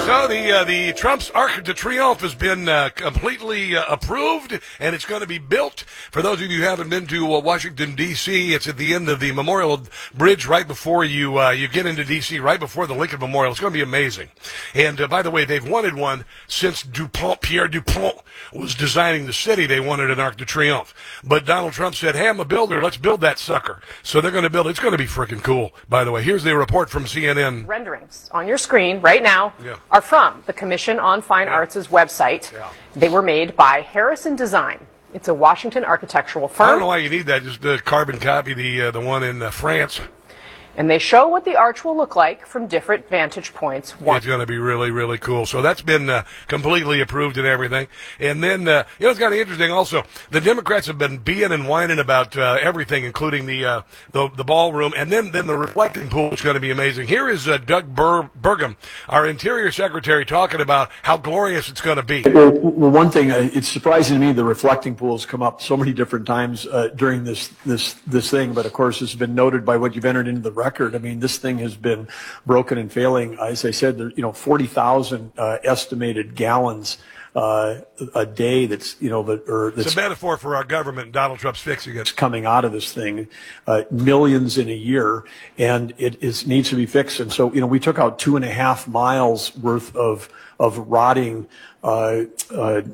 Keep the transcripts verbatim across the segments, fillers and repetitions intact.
So the uh, the Trump's Arc de Triomphe has been uh, completely uh, approved, and it's going to be built. For those of you who haven't been to uh, Washington D C, it's at the end of the Memorial Bridge, right before you uh, you get into D C, right before the Lincoln Memorial. It's going to be amazing. And uh, by the way, they've wanted one since Dupont, Pierre Dupont was designing the city. They wanted an Arc de Triomphe, but Donald Trump said, "Hey, I'm a builder. Let's build that sucker." So they're going to build it. It's going to be freaking cool. By the way, here's the report from C N N. Renderings on your screen right now Yeah. are from the Commission on Fine Yeah. Arts' website. Yeah. They were made by Harrison Design. It's a Washington architectural I don't know firm, why you need that. Just uh, carbon copy the uh, the one in uh, France. and they show what the arch will look like from different vantage points. One. It's going to be really, really cool. So that's been uh, completely approved and everything. And then, uh, you know, it's kind of interesting also. The Democrats have been being and whining about uh, everything, including the, uh, the the ballroom. And then, then the reflecting pool is going to be amazing. Here is uh, Doug Bur- Burgum, our Interior Secretary, talking about how glorious it's going to be. Well, well, one thing, uh, it's surprising to me the reflecting pools come up so many different times uh, during this, this, this thing. But, of course, it's been noted by what you've entered into the record. I mean, this thing has been broken and failing. As I said, there, you know, forty thousand uh, estimated gallons uh, a day that's, you know, that, or that's It's a metaphor for our government, and Donald Trump's fixing it. coming out of this thing, uh, millions in a year, and it is, needs to be fixed. And so, you know, we took out two and a half miles worth of, of rotting, uh, uh,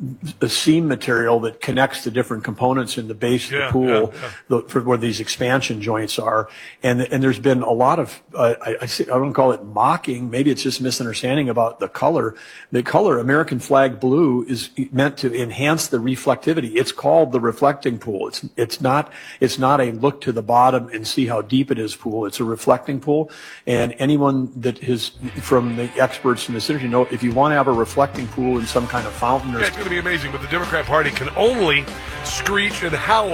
a seam material that connects the different components in the base Yeah, of the pool, yeah, yeah. The, for where these expansion joints are, and and there's been a lot of uh, I I, say, I don't call it mocking, maybe it's just misunderstanding about the color. The color American flag blue is meant to enhance the reflectivity. It's called the reflecting pool. It's it's not it's not a look to the bottom and see how deep it is pool. It's a reflecting pool, and anyone that is from the experts in this industry know if you want to have a reflecting pool in some kind of fountain or Yeah, it's going to be amazing, but the Democrat Party can only screech and howl